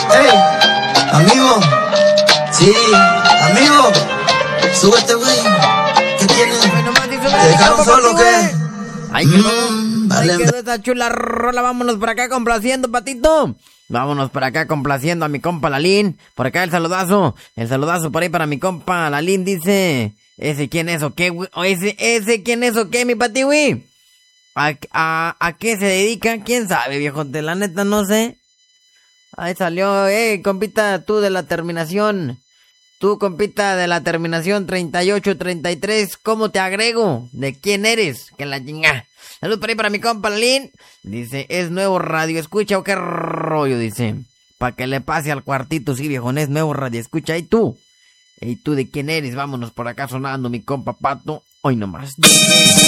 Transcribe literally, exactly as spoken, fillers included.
Ey, amigo, sí, amigo, súbete, güey. ¿Qué tienes? ¿Te dejaron solo o qué? Ay, quedó, Mm, vale, ay, quedó esa chula rola. Vámonos por acá complaciendo, Patito. Vámonos por acá complaciendo a mi compa Lalín. Por acá el saludazo. El saludazo por ahí para mi compa Lalín. Dice: ¿Ese quién es o qué, güey? O ese, ese quién es o qué, mi Pati, güey. ¿A, a, ¿A qué se dedica? ¿Quién sabe, viejo? De la neta no sé. Ahí salió, eh, compita, tú de la terminación. Tú, compita, de la terminación treinta y ocho treinta y tres, ¿cómo te agrego? ¿De quién eres? Que la chinga. Salud por ahí para mi compa Lalín. Dice: ¿es nuevo radio escucha o qué rollo? Dice: pa' que le pase al cuartito, sí, viejo, es nuevo radio escucha. ¿Y tú? ¿Y tú de quién eres? Vámonos por acá sonando mi compa Pato. Hoy nomás. Dice...